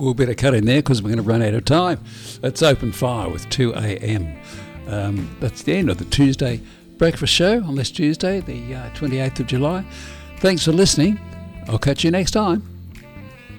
we'll better cut in there because we're going to run out of time. That's Open Fire with 2 a.m. That's the end of the Tuesday Breakfast Show on this Tuesday, the 28th of July. Thanks for listening. I'll catch you next time.